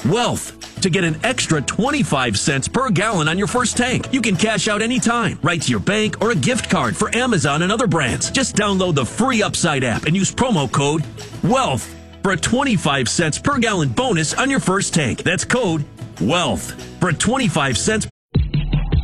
Wealth. To get an extra 25 cents per gallon on your first tank, you can cash out anytime, right to your bank or a gift card for Amazon and other brands. Just download the free Upside app and use promo code WEALTH for a 25 cents per gallon bonus on your first tank. That's code WEALTH for a 25 cents